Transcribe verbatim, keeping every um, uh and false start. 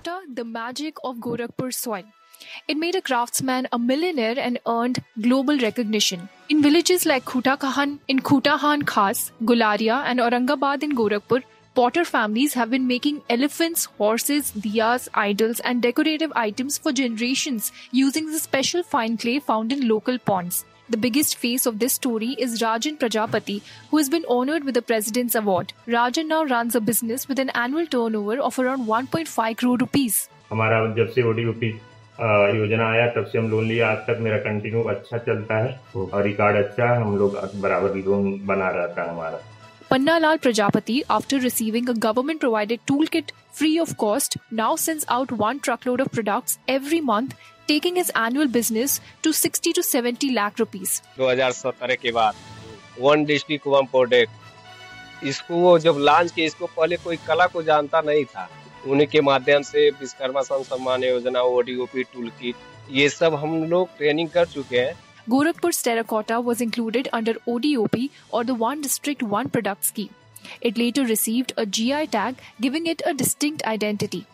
Terracotta, the magic of Gorakhpur soil. It made a craftsman a millionaire and earned global recognition. In villages like Khutakahan, in Khutahan Khas, Gularia and Aurangabad in Gorakhpur, potter families have been making elephants, horses, diyas, idols and decorative items for generations using the special fine clay found in local ponds. The biggest face of this story is Rajan Prajapati, who has been honored with the President's Award. Rajan now runs a business with an annual turnover of around one point five crore rupees. हमारा जब से ODOP योजना आया तब से हम loan लिया, आज तक मेरा कंटिन्यू अच्छा चलता है और रिकॉर्ड अच्छा है, हम लोग बराबर लोन बना रहता है हमारा. Pannalal Prajapati, after receiving a government-provided toolkit free of cost, now sends out one truckload of products every month, taking his annual business to sixty to seventy lakh rupees. दो हज़ार सत्रह के बाद वन डिस्ट्रिक्ट वन प्रोडक्ट, इसको जब launch किया, इसको पहले कोई कला को जानता नहीं था. उन्हीं के माध्यम से विश्वकर्मा सम्मान योजना, ओडीओपी टूलकिट, ये सब हम लोग ट्रेनिंग कर चुके हैं. Gorakhpur's terracotta was included under O D O P or the One District One Product scheme. It later received a G I tag, giving it a distinct identity.